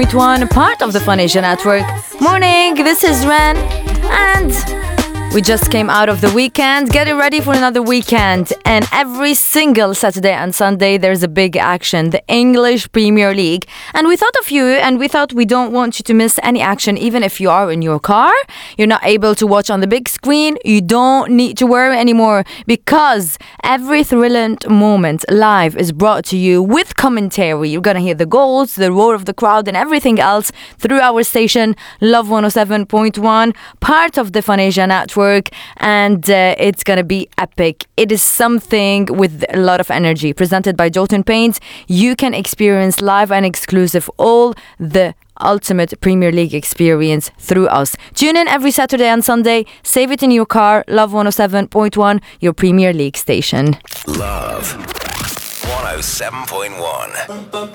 One part of the Fun Asia Network. Morning, this is Ren, and we just came out of the weekend, getting ready for another weekend. And every single Saturday and Sunday, there's a big action, the English Premier League. And we thought of you, and we thought we don't want you to miss any action, even if you are in your car. You're not able to watch on the big screen. You don't need to worry anymore, because every thrilling moment live is brought to you with commentary. You're going to hear the goals, the roar of the crowd, and everything else through our station, Love 107.1, part of the Fun Asia Network. And it's gonna be epic. It is something with a lot of energy. Presented by Jotun Paints, you can experience live and exclusive all the ultimate Premier League experience through us. Tune in every Saturday and Sunday. Save it in your car. Love 107.1, your Premier League station. Love 107.1.